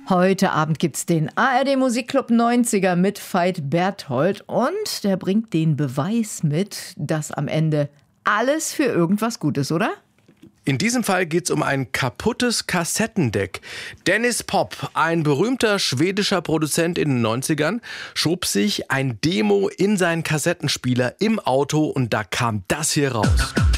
Heute Abend gibt's den ARD Musikclub 90er mit Veit Berthold und der bringt den Beweis mit, dass am Ende alles für irgendwas gut ist, oder? In diesem Fall geht's um ein kaputtes Kassettendeck. Dennis Pop, ein berühmter schwedischer Produzent in den 90ern, schob sich ein Demo in seinen Kassettenspieler im Auto und da kam das hier raus.